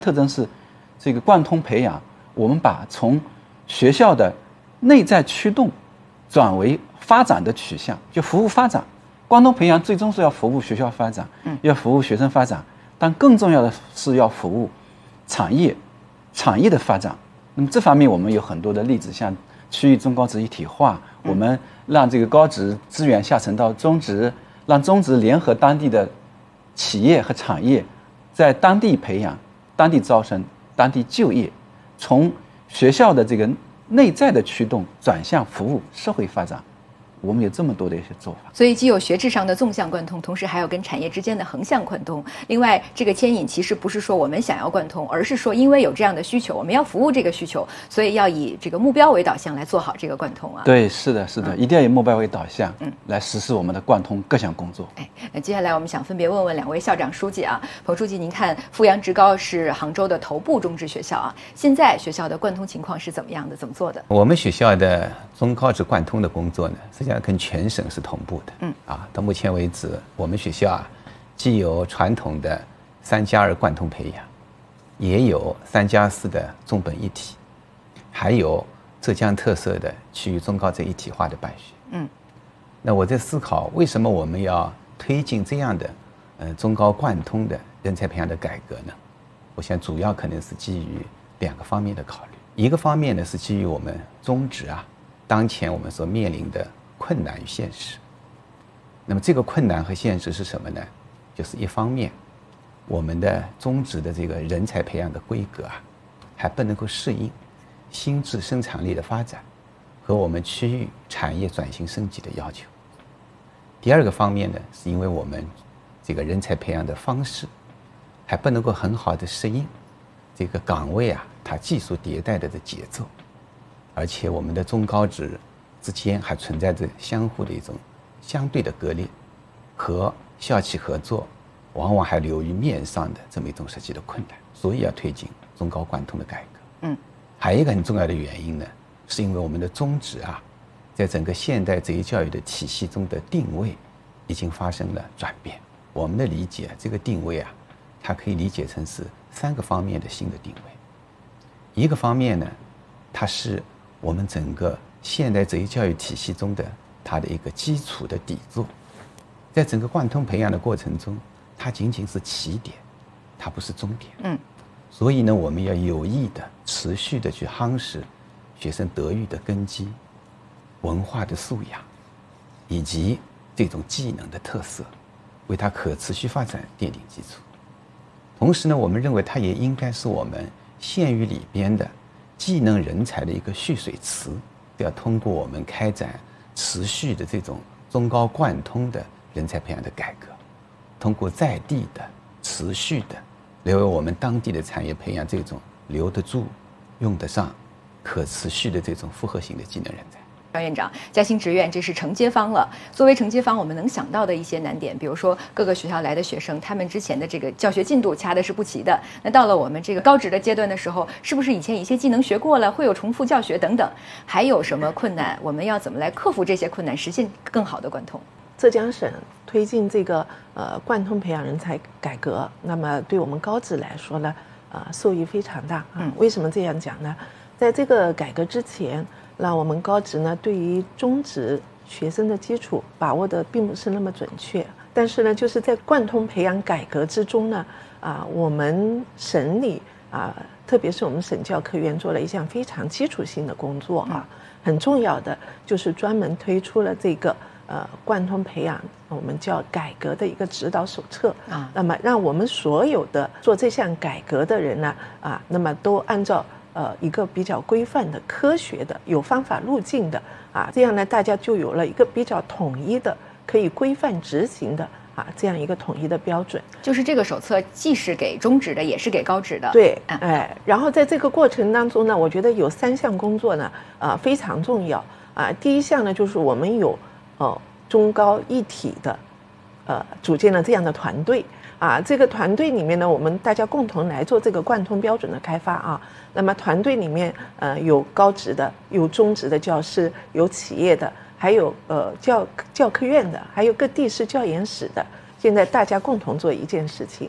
特征是这个贯通培养，我们把从学校的内在驱动转为发展的取向，就服务发展。贯通培养最终是要服务学校发展，要服务学生发展，但更重要的是要服务产业的发展。那么这方面我们有很多的例子，像区域中高职一体化，我们让这个高职资源下沉到中职，让中职联合当地的企业和产业，在当地培养、当地招生、当地就业，从学校的这个内在的驱动转向服务社会发展。我们有这么多的一些做法， 所以既有学制上的纵向贯通，同时还有跟产业之间的横向贯通。另外，这个牵引其实不是说我们想要贯通，而是说因为有这样的需求，我们要服务这个需求，所以要以这个目标为导向来做好这个贯通啊。 对，是的，一定要以目标为导向，来实施我们的贯通各项工作。 那接下来我们想分别问问两位校长书记啊，彭书记，您看阜阳职高是杭州的头部中职学校啊，现在学校的贯通情况是怎么样的？怎么做的？ 我们学校的中高职贯通的工作呢，实际上跟全省是同步的。到目前为止，我们学校既有传统的3+2贯通培养，也有3+4的中本一体，还有浙江特色的区域中高职一体化的办学。那我在思考，为什么我们要推进这样的中高贯通的人才培养的改革呢？我想主要可能是基于2个方面的考虑。一个方面呢，是基于我们中职当前我们所面临的困难与现实。那么这个困难和现实是什么呢？就是一方面，我们的中职的这个人才培养的规格还不能够适应新质生产力的发展和我们区域产业转型升级的要求。第二个方面呢，是因为我们这个人才培养的方式还不能够很好的适应这个岗位它技术迭代的节奏，而且我们的中高职之间还存在着相互的一种相对的割裂，和校企合作往往还流于面上的这么一种实际的困难，所以要推进中高贯通的改革。还有一个很重要的原因呢，是因为我们的中职在整个现代职业教育的体系中的定位已经发生了转变。我们的理解，这个定位它可以理解成是3个方面的新的定位。一个方面呢，它是我们整个现代职业教育体系中的它的一个基础的底座，在整个贯通培养的过程中，它仅仅是起点，它不是终点。所以呢，我们要有意的、持续的去夯实学生德育的根基、文化的素养，以及这种技能的特色，为它可持续发展奠定基础。同时呢，我们认为它也应该是我们县域里边的技能人才的一个蓄水池，要通过我们开展持续的这种中高贯通的人才培养的改革，通过在地的持续的为我们当地的产业培养这种留得住、用得上、可持续的这种复合型的技能人才。 赵院长，嘉兴职院这是承接方了。作为承接方，我们能想到的一些难点，比如说各个学校来的学生，他们之前的这个教学进度掐的是不齐的。那到了我们这个高职的阶段的时候，是不是以前一些技能学过了，会有重复教学等等？还有什么困难？我们要怎么来克服这些困难，实现更好的贯通？ 浙江省推进这个贯通培养人才改革，那么对我们高职来说呢，受益非常大。为什么这样讲呢？在这个改革之前，那我们高职呢，对于中职学生的基础把握的并不是那么准确。但是呢，就是在贯通培养改革之中呢，我们省里特别是我们省教科院做了一项非常基础性的工作很重要的就是专门推出了这个贯通培养我们叫改革的一个指导手册那么让我们所有的做这项改革的人呢那么都按照一个比较规范的、科学的、有方法路径的这样呢，大家就有了一个比较统一的、可以规范执行的这样一个统一的标准。 就是这个手册既是给中职的，也是给高职的。 对，然后在这个过程当中呢，我觉得有3项工作呢，非常重要第一项呢，就是我们有中高一体的组建了这样的团队这个团队里面呢，我们大家共同来做这个贯通标准的开发那么团队里面有高职的，有中职的教师，有企业的，还有教科院的，还有各地市教研室的。现在大家共同做一件事情，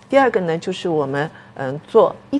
第二个呢，就是我们做